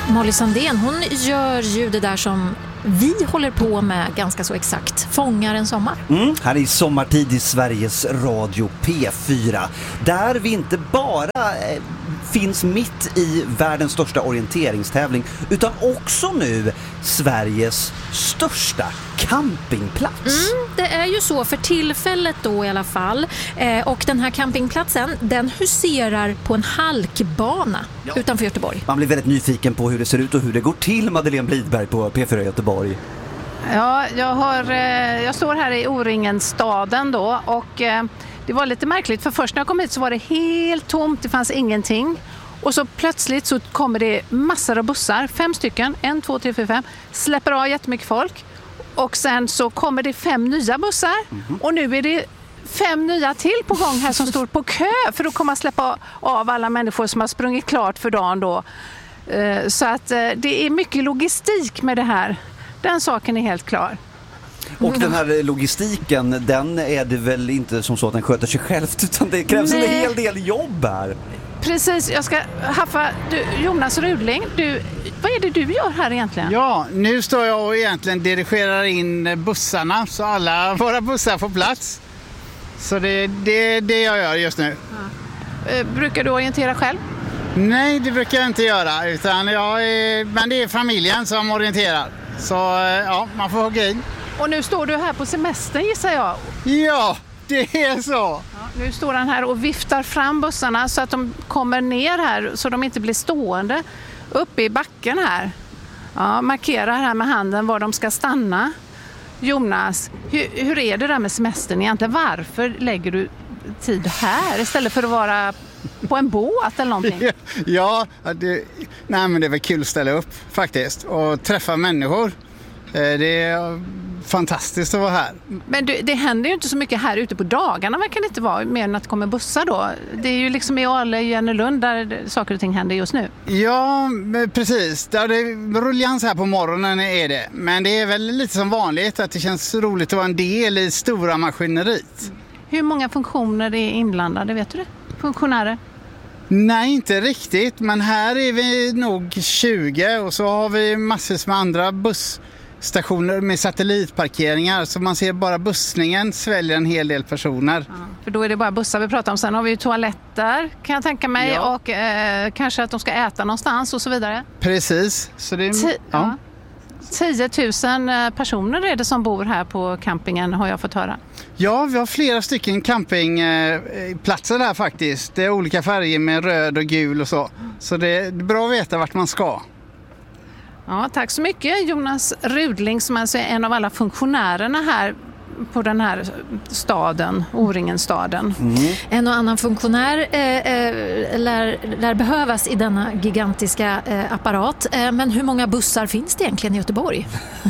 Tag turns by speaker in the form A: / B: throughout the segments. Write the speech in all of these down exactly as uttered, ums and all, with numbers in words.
A: Molly Sandén, hon gör ju det där som vi håller på med ganska så exakt. Fångar en sommar.
B: Mm, här är sommartid i Sveriges Radio P fyra. Där vi inte bara eh, finns mitt i världens största orienteringstävling utan också nu Sveriges största campingplats.
A: Mm, det är ju så för tillfället då i alla fall. Eh, och den här campingplatsen, den huserar på en halkbana ja. utanför Göteborg.
B: Man blir väldigt nyfiken på hur det ser ut och hur det går till, Madeleine Blidberg på P fyra Göteborg.
C: Ja, jag, har, eh, jag står här i O-ringen-staden då och eh, det var lite märkligt för först när jag kom hit så var det helt tomt, det fanns ingenting. Och så plötsligt så kommer det massor av bussar, fem stycken, en, två, tre, fyra, fem, släpper av jättemycket folk. Och sen så kommer det fem nya bussar mm-hmm. och nu är det fem nya till på gång här som står på kö för att komma släppa av alla människor som har sprungit klart för dagen då. Så att det är mycket logistik med det här. Den saken är helt klar.
B: Och den här logistiken, den är det väl inte som så att den sköter sig själv utan det krävs Nej. en hel del jobb här.
C: Precis, jag ska haffa du, Jonas Rudling, du, vad är det du gör här egentligen?
D: Ja, nu står jag och egentligen dirigerar in bussarna så alla våra bussar får plats. Så det är det, det jag gör just nu.
C: Ja. Brukar du orientera själv?
D: Nej, det brukar jag inte göra, utan jag är, men det är familjen som orienterar. Så ja, man får hugga in.
C: Och nu står du här på semestern gissar jag?
D: Ja, det är så.
C: Ja, nu står han här och viftar fram bussarna så att de kommer ner här så de inte blir stående uppe i backen här. Ja, markerar här med handen var de ska stanna. Jonas, hur, hur är det där med semestern egentligen? Varför lägger du tid här istället för att vara på en båt eller någonting?
D: Ja, det, nej, men det är väl kul att ställa upp faktiskt och träffa människor. Det är fantastiskt att vara här.
C: Men du, det händer ju inte så mycket här ute på dagarna, verkar det inte vara, mer än att det kommer bussar då. Det är ju liksom i Ale, i Jennelund där saker och ting händer just nu.
D: Ja, precis. Det är ruljans här på morgonen är det. Men det är väl lite som vanligt att det känns roligt att vara en del i stora maskineriet.
C: Hur många funktioner är inblandade, vet du det? Funktionärer?
D: Nej, inte riktigt. Men här är vi nog tjugo och så har vi massor med andra busstationer med satellitparkeringar. Så man ser bara bussningen sväljer en hel del personer.
C: Ja, för då är det bara bussar vi pratar om. Sen har vi ju toaletter kan jag tänka mig. Ja. Och eh, kanske att de ska äta någonstans och så vidare.
D: Precis. Så det är,
C: Ti-
D: ja.
C: tio tusen personer är det som bor här på campingen har jag fått höra.
D: Ja, vi har flera stycken campingplatser där faktiskt. Det är olika färger med röd och gul och så. Så det är bra att veta vart man ska.
C: Ja, tack så mycket Jonas Rudling som alltså är en av alla funktionärerna här på den här staden, O-ringen-staden.
A: Mm. En och annan funktionär eh, eh, lär, lär behövas i denna gigantiska eh, apparat. Eh, men hur många bussar finns det egentligen i Göteborg?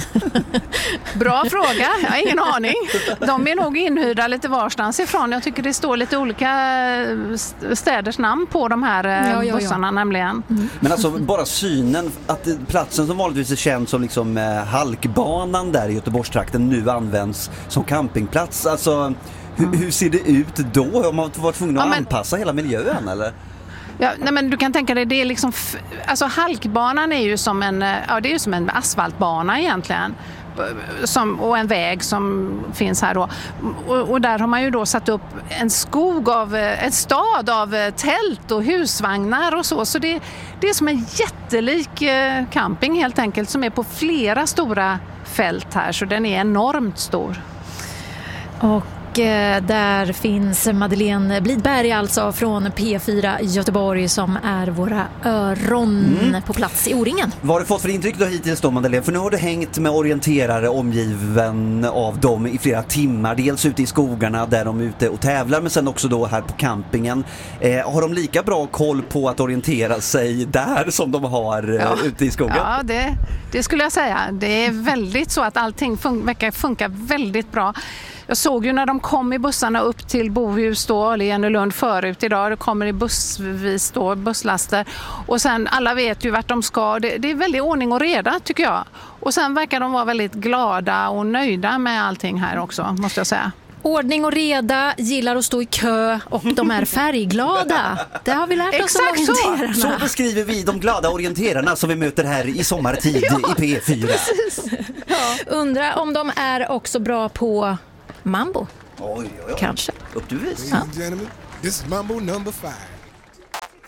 C: Bra fråga, jag har ingen aning. De är nog inhyrda lite varstans ifrån. Jag tycker det står lite olika städers namn på de här eh, ja, ja, bussarna ja. nämligen.
B: Mm. Men alltså bara synen att platsen som vanligtvis är känd som liksom eh, halkbanan där i Göteborgstrakten nu används som campingplats. Alltså hur, mm. hur ser det ut då? Har man varit tvungen att ja, men... anpassa hela miljön eller?
C: Ja, nej men du kan tänka dig, det är liksom, alltså halkbanan är ju som en, ja det är ju som en asfaltbana egentligen. Som, och en väg som finns här då. Och, och där har man ju då satt upp en skog av, en stad av tält och husvagnar och så. Så det, det är som en jättelik camping helt enkelt som är på flera stora fält här. Så den är enormt stor.
A: Och där finns Madeleine Blidberg alltså från P fyra i Göteborg som är våra öron mm. på plats i O-ringen.
B: Vad har du fått för intryck då hittills då, Madeleine? För nu har du hängt med orienterare omgiven av dem i flera timmar. Dels ute i skogarna där de är ute och tävlar men sen också då här på campingen. Eh, har de lika bra koll på att orientera sig där som de har ja. eh, ute i skogen?
C: Ja, det, det skulle jag säga. Det är väldigt så att allting fun- verkar funka väldigt bra. Jag såg ju när de kom i bussarna upp till Bohus då, eller Jennelund förut idag, det kommer i bussvis då, busslaster. Och sen alla vet ju vart de ska. Det, det är väldigt ordning och reda tycker jag. Och sen verkar de vara väldigt glada och nöjda med allting här också, måste jag säga.
A: Ordning och reda, gillar att stå i kö och de är färgglada. Det har vi lärt oss om
C: Exakt så.
A: orienterarna.
B: Så beskriver vi de glada orienterarna som vi möter här i sommartid
C: Ja.
B: i P fyra.
A: Undra om de är också bra på mambo.
B: Oj, oj, oj.
A: Kanske.
B: Upp till bevis.
E: Ladies and gentlemen, this is Mambo number five.